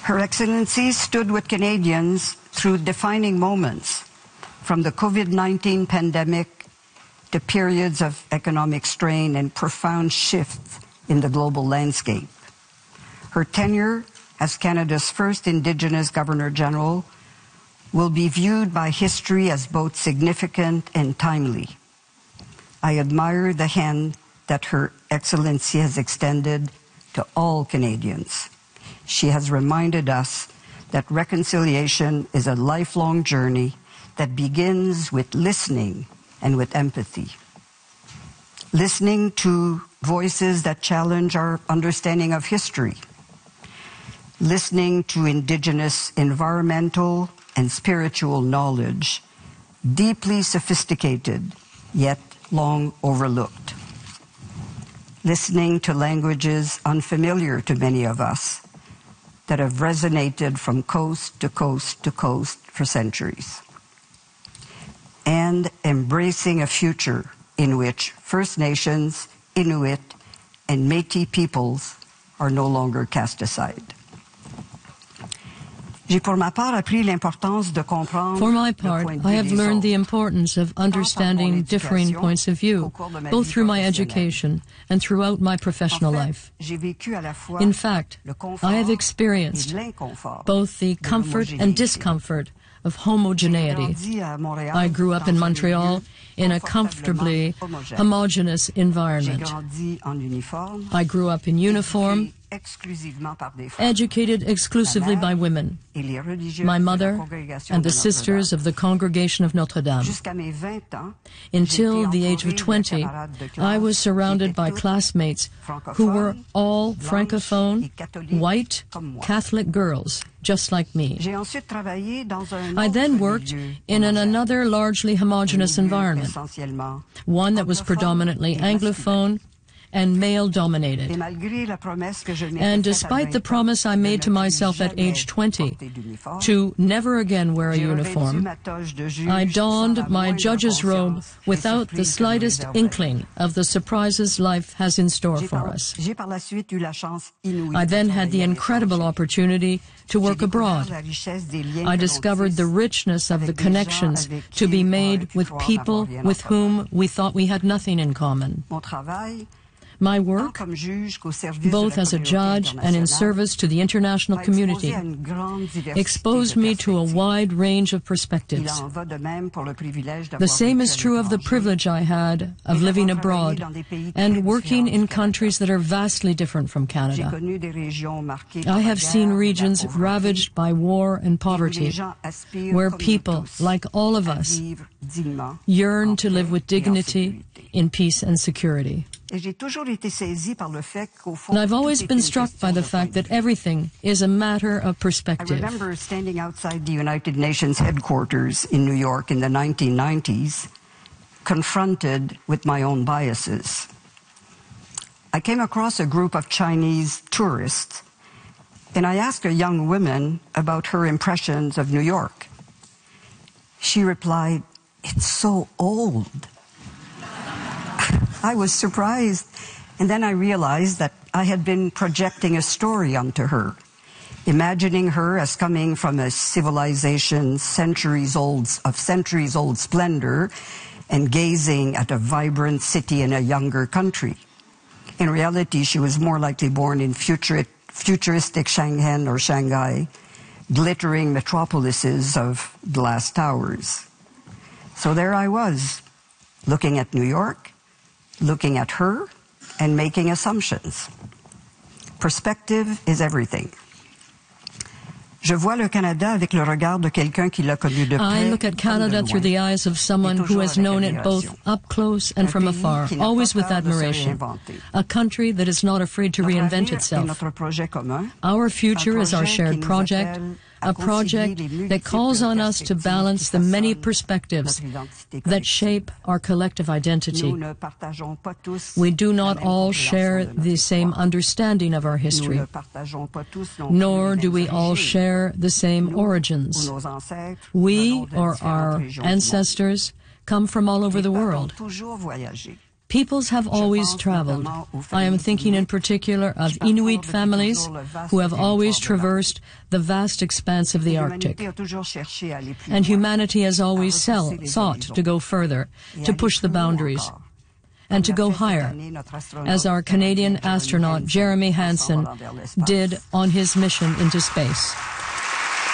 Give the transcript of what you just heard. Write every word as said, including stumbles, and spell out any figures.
Her Excellency stood with Canadians through defining moments, from the COVID nineteen pandemic to periods of economic strain and profound shifts in the global landscape. Her tenure as Canada's first Indigenous Governor-General will be viewed by history as both significant and timely. I admire the hand that Her Excellency has extended to all Canadians. She has reminded us that reconciliation is a lifelong journey that begins with listening and with empathy. Listening to voices that challenge our understanding of history. Listening to Indigenous environmental and spiritual knowledge, deeply sophisticated, yet long overlooked. Listening to languages unfamiliar to many of us that have resonated from coast to coast to coast for centuries. And embracing a future in which First Nations, Inuit, and Métis peoples are no longer cast aside. For my part, I have learned the importance of understanding differing points of view, both through my education and throughout my professional life. In fact, I have experienced both the comfort and discomfort of homogeneity. I grew up in Montreal in a comfortably homogeneous environment. I grew up in uniform, educated exclusively by women, my mother and the sisters of the Congregation of Notre Dame. Until the age of twenty, I was surrounded by classmates who were all Francophone, white, Catholic girls, just like me. I then worked in an another largely homogeneous environment, one that was predominantly Anglophone and male-dominated. And despite the promise I made to myself at age twenty to never again wear a uniform, I donned my judge's robe without the slightest inkling of the surprises life has in store for us. I then had the incredible opportunity to work abroad. I discovered the richness of the connections to be made with people with whom we thought we had nothing in common. My work, both as a judge and in service to the international community, exposed me to a wide range of perspectives. The same is true of the privilege I had of living abroad and working in countries that are vastly different from Canada. I have seen regions ravaged by war and poverty, where people, like all of us, yearn to live with dignity, in peace and security. And I've always been struck by the fact that everything is a matter of perspective. I remember standing outside the United Nations headquarters in New York in the nineteen nineties, confronted with my own biases. I came across a group of Chinese tourists, and I asked a young woman about her impressions of New York. She replied, "It's so old." I was surprised, and then I realized that I had been projecting a story onto her, imagining her as coming from a civilization centuries old, of centuries-old splendor and gazing at a vibrant city in a younger country. In reality, she was more likely born in futuri- futuristic Shenzhen or Shanghai, glittering metropolises of glass towers. So there I was, looking at New York, looking at her, and making assumptions. Perspective is everything. Je vois le Canada avec le regard de quelqu'un qui l'a connu de près. I look at Canada through the eyes of someone who has known it both up close and from afar, always with admiration. A country that is not afraid to reinvent itself. Our future is our shared project, a project that calls on us to balance the many perspectives that shape our collective identity. We do not all share the same understanding of our history, nor do we all share the same origins. We, or our ancestors, come from all over the world. Peoples have always traveled. I am thinking in particular of Inuit families who have always traversed the vast expanse of the Arctic. And humanity has always sell, sought to go further, to push the boundaries, and to go higher, as our Canadian astronaut Jeremy Hansen did on his mission into space.